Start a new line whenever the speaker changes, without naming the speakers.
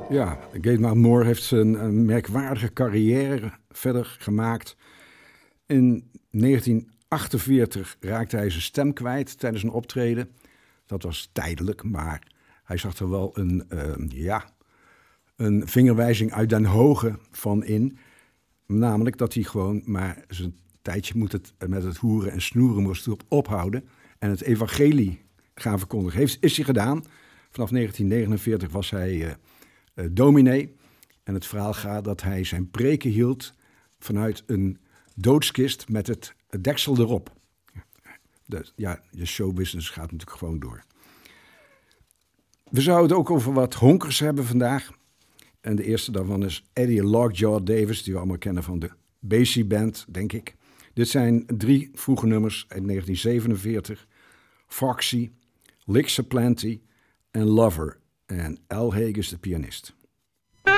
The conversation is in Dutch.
Ja, Gatemouth Moore heeft een merkwaardige carrière verder gemaakt. In 1948 raakte hij zijn stem kwijt tijdens een optreden. Dat was tijdelijk, maar hij zag er wel een vingerwijzing uit den hoge van in. Namelijk dat hij gewoon maar zijn tijdje met het hoeren en snoeren moest ophouden. En het evangelie gaan verkondigen. Is hij gedaan. Vanaf 1949 was hij dominee. En het verhaal gaat dat hij zijn preken hield vanuit een doodskist met het deksel erop. Dus ja, je showbusiness gaat natuurlijk gewoon door. We zouden het ook over wat honkers hebben vandaag. En de eerste daarvan is Eddie Lockjaw Davis, die we allemaal kennen van de Basie Band, denk ik. Dit zijn 3 vroege nummers uit 1947. Foxy, Licks Aplenty en Lover. En Al Haig is de pianist.